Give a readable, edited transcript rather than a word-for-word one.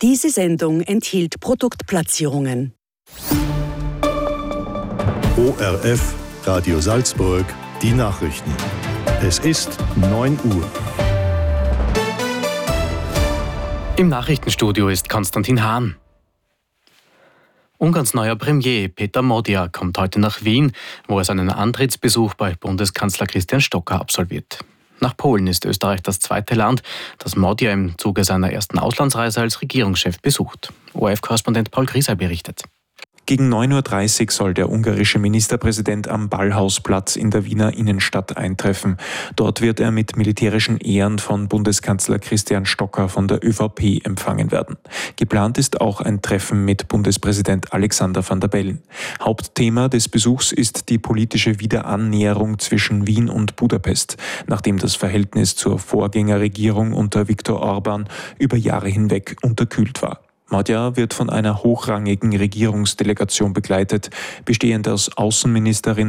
Diese Sendung enthielt Produktplatzierungen. ORF Radio Salzburg, die Nachrichten. Es ist 9 Uhr. Im Nachrichtenstudio ist Konstantin Hahn. Ungarns neuer Premier Péter Magyar kommt heute nach Wien, wo er seinen Antrittsbesuch bei Bundeskanzler Christian Stocker absolviert. Nach Polen ist Österreich das zweite Land, das Magyar im Zuge seiner ersten Auslandsreise als Regierungschef besucht. ORF-Korrespondent Paul Grieser berichtet. Gegen 9.30 Uhr soll der ungarische Ministerpräsident am Ballhausplatz in der Wiener Innenstadt eintreffen. Dort wird er mit militärischen Ehren von Bundeskanzler Christian Stocker von der ÖVP empfangen werden. Geplant ist auch ein Treffen mit Bundespräsident Alexander Van der Bellen. Hauptthema des Besuchs ist die politische Wiederannäherung zwischen Wien und Budapest, nachdem das Verhältnis zur Vorgängerregierung unter Viktor Orbán über Jahre hinweg unterkühlt war. Magyar wird von einer hochrangigen Regierungsdelegation begleitet, bestehend aus Außenministerin